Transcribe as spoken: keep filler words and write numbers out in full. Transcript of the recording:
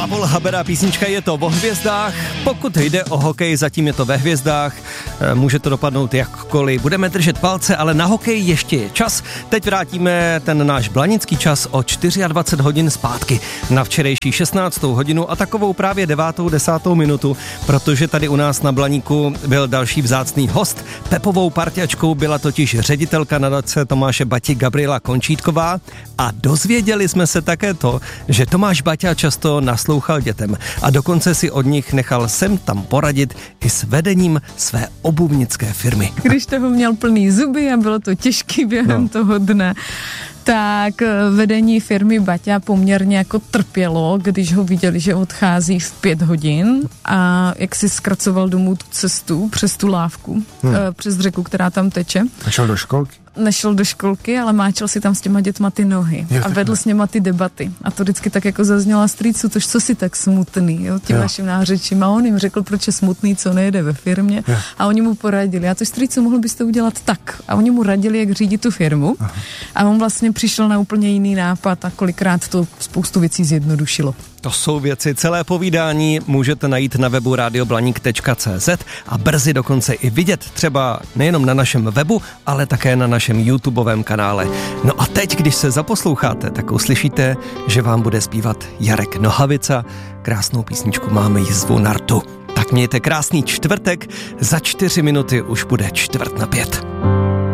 Pavol Habera, písnička Je to o hvězdách. Pokud jde o hokej, zatím je to ve hvězdách. Může to dopadnout jakkoliv. Budeme držet palce, ale na hokej ještě je čas. Teď vrátíme ten náš blanický čas o dvacet čtyři hodin zpátky na včerejší šestnáctou hodinu a takovou právě devátou, desátou minutu, protože tady u nás na Blaníku byl další vzácný host. Pepovou parťačkou byla totiž ředitelka nadace Tomáše Bati Gabriela Končítková a dozvěděli jsme se také to, že Tomáš Baťa často naslouchal dětem a dokonce si od nich nechal sem tam poradit i s vedením své obuvnické firmy. Když toho měl plný zuby a bylo to těžký během no. toho dne, tak vedení firmy Baťa poměrně jako trpělo, když ho viděli, že odchází v pět hodin a jak si zkracoval domů tu cestu přes tu lávku, hmm. přes řeku, která tam teče. Nešel do školky? Nešel do školky, ale máčel si tam s těma dětma ty nohy jo, a vedl s něma ty debaty. A to vždycky tak jako zazněla strýcu, tož co si tak smutný, jo, tím jo. vaším nářečím. A on jim řekl, proč je smutný, co nejde ve firmě. Jo. A oni mu poradili, a to strýcu, mohl byste udělat tak. A oni mu radili, jak řídit tu firmu. Aha. A on vlastně přišel na úplně jiný nápad a kolikrát to spoustu věcí zjednodušilo. To jsou věci, celé povídání můžete najít na webu radioblaník tečka cé zet a brzy dokonce i vidět třeba nejenom na našem webu, ale také na našem YouTubeovém kanále. No a teď, když se zaposloucháte, tak uslyšíte, že vám bude zpívat Jarek Nohavica. Krásnou písničku Máme jizvu na rtu. Tak mějte krásný čtvrtek, za čtyři minuty už bude čtvrt na pět.